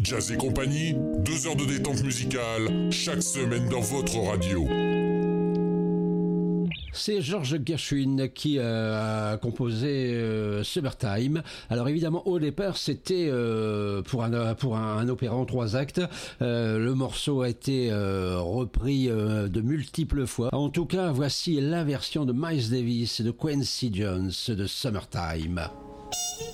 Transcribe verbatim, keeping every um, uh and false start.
Jazz et compagnie, deux heures de détente musicale, chaque semaine dans votre radio. C'est George Gershwin qui euh, a composé euh, Summertime. Alors évidemment, au départ, c'était euh, pour un pour un, un opéra en trois actes. Euh, le morceau a été euh, repris euh, de multiples fois. En tout cas, voici la version de Miles Davis et de Quincy Jones de Summertime.